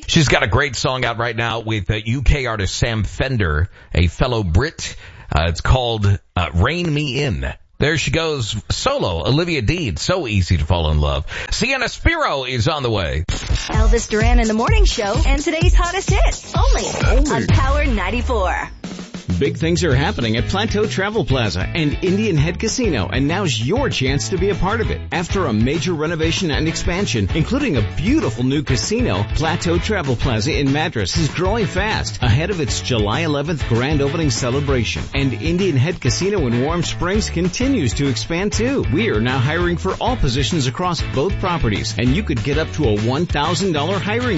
She's got a great song out right now with UK artist Sam Fender, a fellow Brit. It's called Rein Me In. There she goes, solo, Olivia Dean. So easy to fall in love. Sienna Spiro is on the way. Elvis Duran in the Morning Show and today's hottest hits. Only on Power 94. Big things are happening at Plateau Travel Plaza and Indian Head Casino, and now's your chance to be a part of it. After a major renovation and expansion, including a beautiful new casino, Plateau Travel Plaza in Madras is growing fast ahead of its July 11th grand opening celebration. And Indian Head Casino in Warm Springs continues to expand too. We are now hiring for all positions across both properties, and you could get up to a $1,000 hiring